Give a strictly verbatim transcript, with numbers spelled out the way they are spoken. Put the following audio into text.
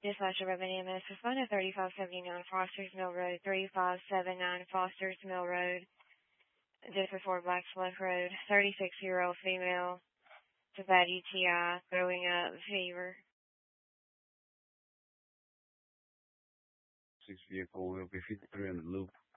Dispatcher Urban E M S, respond to thirty-five seventy-nine Foster's Mill Road, thirty-five seventy-nine Foster's Mill Road, just before Black Slough Road, thirty-six-year-old female, it's a bad U T I, throwing up, fever. Six vehicle will be fifty-three in the loop.